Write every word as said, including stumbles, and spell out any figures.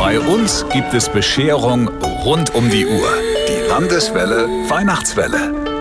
Bei uns gibt es Bescherung rund um die Uhr. Die Landeswelle Weihnachtswelle.